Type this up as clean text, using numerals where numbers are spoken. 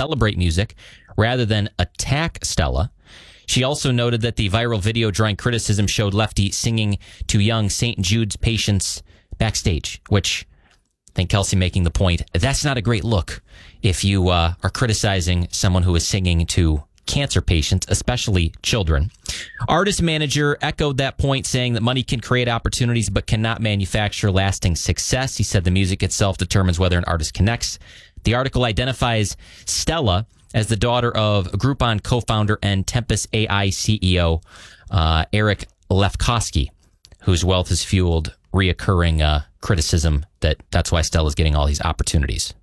celebrate music rather than attack Stella. She also noted that the viral video drawing criticism showed Lefty singing to young St. Jude's patients backstage, which I think Kelsey making the point, that's not a great look if you are criticizing someone who is singing to cancer patients, especially children. Artist manager echoed that point, saying that money can create opportunities but cannot manufacture lasting success. He said the music itself determines whether an artist connects. The article identifies Stella as the daughter of Groupon co-founder and Tempest AI CEO Eric Lefkowski, whose wealth has fueled reoccurring criticism that's why Stella's getting all these opportunities.